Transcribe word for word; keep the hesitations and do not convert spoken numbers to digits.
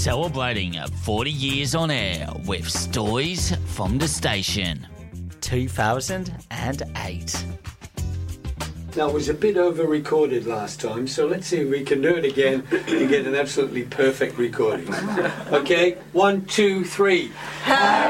Celebrating forty years on air with Stories from the Station. two thousand eight. Now, it was a bit over-recorded last time, so let's see if we can do it again and get an absolutely perfect recording. Okay, one, two, three.